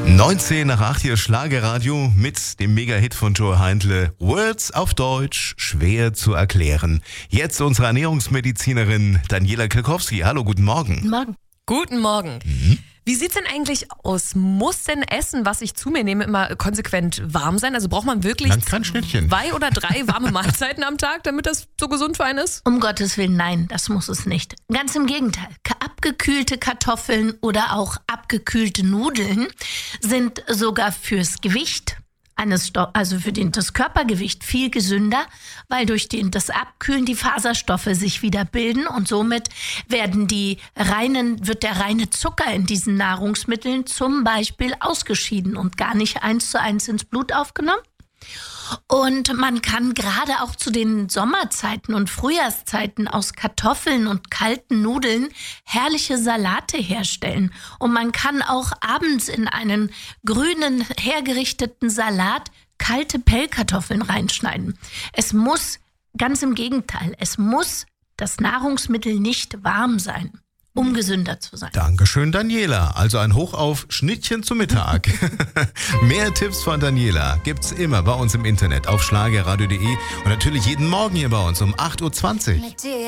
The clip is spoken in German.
19 nach 8 hier Schlagerradio mit dem Mega-Hit von Joe Heindle. Words auf Deutsch, schwer zu erklären. Jetzt unsere Ernährungsmedizinerin Daniela Kilkowski. Hallo, guten Morgen. Guten Morgen. Guten Morgen. Wie sieht's denn eigentlich aus? Muss denn Essen, was ich zu mir nehme, immer konsequent warm sein? Also braucht man wirklich Dann kein Schnittchen. 2 oder 3 warme Mahlzeiten am Tag, damit das so gesund für einen ist? Um Gottes Willen, nein, das muss es nicht. Ganz im Gegenteil. Abgekühlte Kartoffeln oder auch abgekühlte Nudeln sind sogar fürs Gewicht also für das Körpergewicht viel gesünder, weil durch das Abkühlen die Faserstoffe sich wieder bilden und somit wird der reine Zucker in diesen Nahrungsmitteln zum Beispiel ausgeschieden und gar nicht 1:1 ins Blut aufgenommen. Und man kann gerade auch zu den Sommerzeiten und Frühjahrszeiten aus Kartoffeln und kalten Nudeln herrliche Salate herstellen. Und man kann auch abends in einen grünen, hergerichteten Salat kalte Pellkartoffeln reinschneiden. Ganz im Gegenteil, es muss das Nahrungsmittel nicht warm sein, um gesünder zu sein. Dankeschön, Daniela. Also ein Hoch auf Schnittchen zum Mittag. Mehr Tipps von Daniela gibt's immer bei uns im Internet auf schlagerradio.de und natürlich jeden Morgen hier bei uns um 8:20 Uhr.